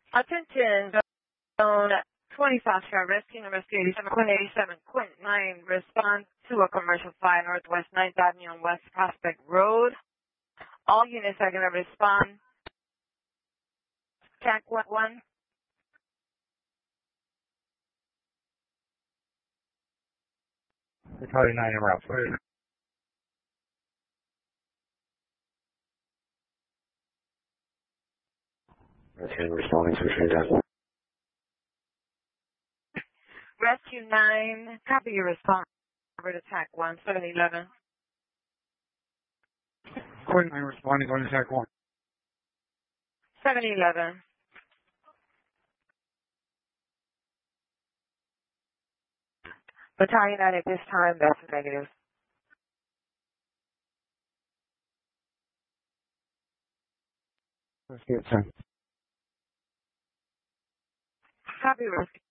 Attention, zone 20 Foxtrot Rescue, and Rescue 87, Quint 87, Quint 9, respond to a commercial fire Northwest 9th Avenue on West Prospect Road. All units are going to respond. Track 1. Battalion 9 en route, please. Rescue responding to Trinidad. Rescue 9, copy your response. Over to Track 1, 711. Quint 9 responding on attack 1. 711. Battalion 9 at this time, that's negative. Rescue 10. Copy Rescue